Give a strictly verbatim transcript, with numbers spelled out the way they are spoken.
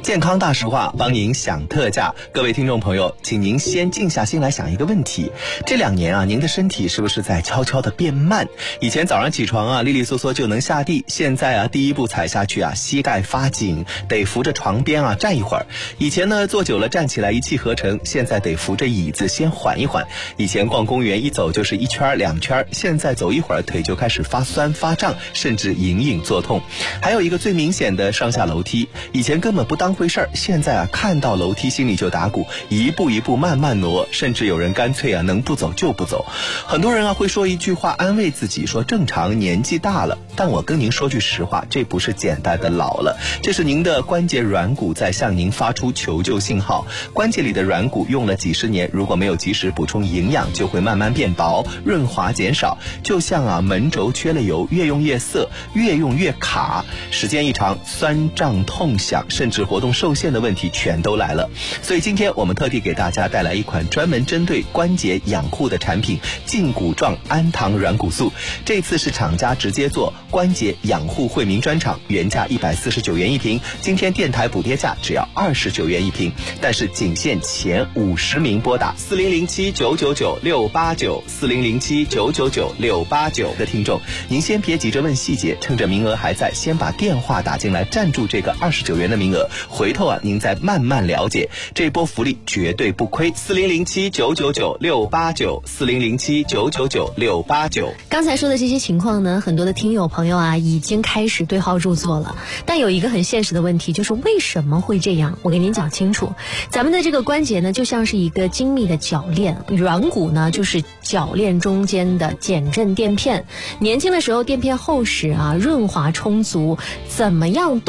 健康大实话，帮您享特价。各位听众朋友，请您先静下心来想一个问题：这两年啊，您的身体是不是在悄悄的变慢？以前早上起床啊，利利索索就能下地，现在啊，第一步踩下去啊，膝盖发紧，得扶着床边啊站一会儿。以前呢，坐久了站起来一气呵成，现在得扶着椅子先缓一缓。以前逛公园一走就是一圈两圈，现在走一会儿腿就开始发酸发胀，甚至隐隐作痛。还有一个最明显的上下楼梯，以前根本不当回事儿，现在啊看到楼梯心里就打鼓，一步一步慢慢挪，甚至有人干脆啊能不走就不走。很多人啊会说一句话安慰自己，说正常，年纪大了。但我跟您说句实话，这不是简单的老了，这是您的关节软骨在向您发出求救信号。关节里的软骨用了几十年，如果没有及时补充营养，就会慢慢变薄，润滑减少，就像啊门轴缺了油，越用越涩，越用越卡，时间一长，酸胀痛响，甚至活动受限的问题全都来了。所以今天我们特地给大家带来一款专门针对关节养护的产品——胫骨状氨糖软骨素。这次是厂家直接做关节养护惠民专场，原价一百四十九元一瓶，今天电台补贴价只要二十九元一瓶，但是仅限前五十名拨打四零零七九九九六八九四零零七九九九六八九的听众，您先别急着问细节，趁着名额还在，先把电话打进来，占住这个二十九元的名额，回头啊您再慢慢了解，这波福利绝对不亏。四零零七九九九六八九四零零七九九九六八九。 刚才说的这些情况呢，很多的听友朋友啊已经开始对号入座了，但有一个很现实的问题，就是为什么会这样？我给您讲清楚。咱们的这个关节呢，就像是一个精密的铰链，软骨呢就是铰链中间的减震垫片。年轻的时候垫片厚实啊，润滑充足，怎么样